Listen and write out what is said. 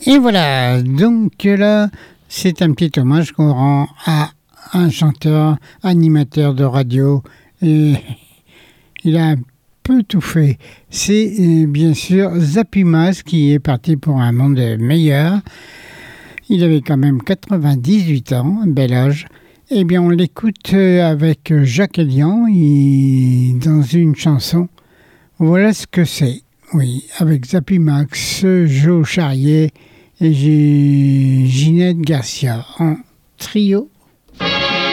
Et voilà, donc là, c'est un petit hommage qu'on rend à un chanteur, animateur de radio. Et il a un peu tout fait. C'est bien sûr Zapimas qui est parti pour un monde meilleur. Il avait quand même 98 ans, un bel âge. Eh bien, on l'écoute avec Jacques Elian dans une chanson. Voilà ce que c'est. Oui, avec Zapimax, Joe Charrier et Ginette Garcia en trio.